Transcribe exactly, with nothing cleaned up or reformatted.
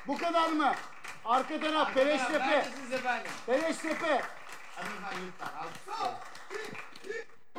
Bu kadar mı? Arka taraf Beleştepe. Neredesiniz efendim? Beleştepe. Hanımefendi lütfen. Alkışlayın.